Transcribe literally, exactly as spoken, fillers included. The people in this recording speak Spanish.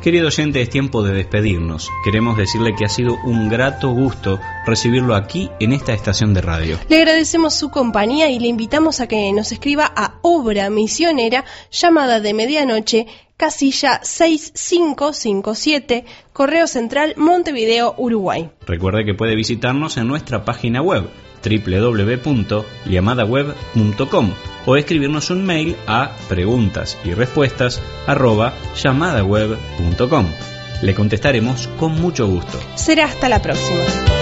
Querido oyente, es tiempo de despedirnos. Queremos decirle que ha sido un grato gusto recibirlo aquí en esta estación de radio. Le agradecemos su compañía y le invitamos a que nos escriba a Obra Misionera, llamada de medianoche, casilla seis cinco cinco siete, Correo Central, Montevideo, Uruguay. Recuerde que puede visitarnos en nuestra página web doble u doble u doble u punto llamada web punto com o escribirnos un mail a preguntas y respuestas arroba llamada web punto com. Le contestaremos con mucho gusto. Será hasta la próxima.